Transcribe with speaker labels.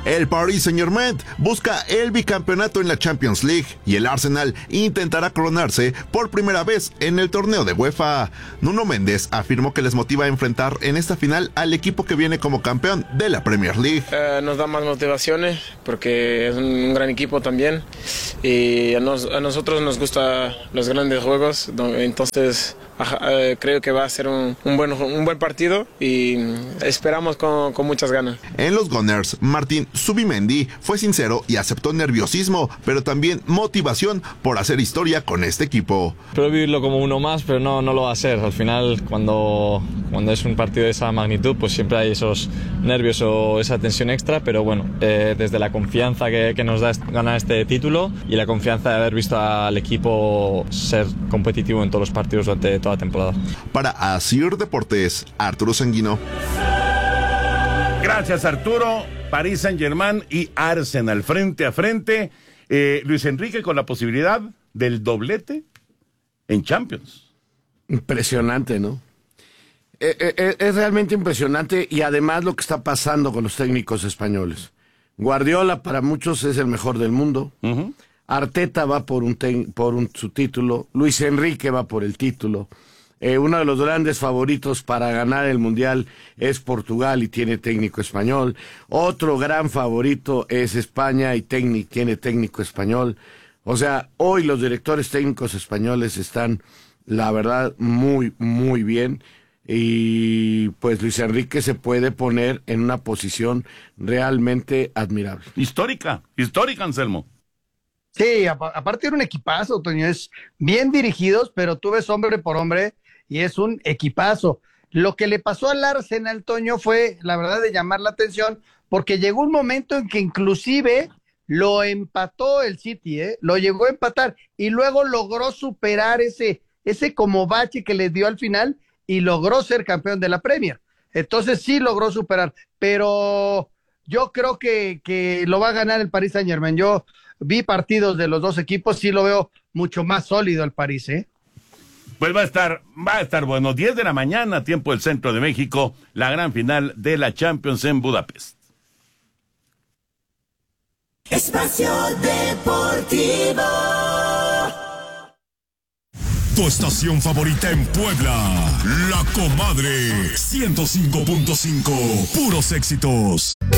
Speaker 1: El Paris Saint-Germain busca el bicampeonato en la Champions League y el Arsenal intentará coronarse por primera vez en el torneo de UEFA. Nuno Méndez afirmó que les motiva a enfrentar en esta final al equipo que viene como campeón de la Premier League.
Speaker 2: Nos da más motivaciones porque es un gran equipo también y a nosotros nos gustan los grandes juegos, entonces creo que va a ser un buen partido y esperamos con muchas ganas.
Speaker 1: En los Gunners, Martín Zubimendi fue sincero y aceptó nerviosismo, pero también motivación por hacer historia con este equipo.
Speaker 3: Espero vivirlo como uno más, pero no lo va a ser. Al final, cuando es un partido de esa magnitud, pues siempre hay esos nervios o esa tensión extra, pero bueno, desde la confianza que nos da ganar este título y la confianza de haber visto al equipo ser competitivo en todos los partidos durante toda la temporada.
Speaker 1: Para Asir Deportes, Arturo Sanguino.
Speaker 4: Gracias, Arturo. Paris Saint-Germain y Arsenal frente a frente. Luis Enrique con la posibilidad del doblete en Champions.
Speaker 5: Impresionante, ¿no? Es realmente impresionante y además lo que está pasando con los técnicos españoles. Guardiola para muchos es el mejor del mundo. Uh-huh. Arteta va por su título. Luis Enrique va por el título. Uno de los grandes favoritos para ganar el Mundial es Portugal y tiene técnico español. Otro gran favorito es España y tiene técnico español. O sea, hoy los directores técnicos españoles están, la verdad, muy, muy bien. Y pues Luis Enrique se puede poner en una posición realmente admirable.
Speaker 4: Histórica, Anselmo.
Speaker 6: Sí, aparte era un equipazo, Toño, es bien dirigidos, pero tú ves hombre por hombre y es un equipazo. Lo que le pasó al Arsenal, Toño, fue la verdad de llamar la atención, porque llegó un momento en que inclusive lo empató el City, lo llegó a empatar y luego logró superar ese como bache que le dio al final y logró ser campeón de la Premier. Entonces sí logró superar, pero yo creo que lo va a ganar el Paris Saint-Germain. Yo vi partidos de los dos equipos, sí lo veo mucho más sólido el París,
Speaker 4: Pues va a estar bueno. 10 de la mañana, tiempo del centro de México, la gran final de la Champions en Budapest.
Speaker 7: Espacio Deportivo.
Speaker 8: Tu estación favorita en Puebla, La Comadre 105.5, puros éxitos.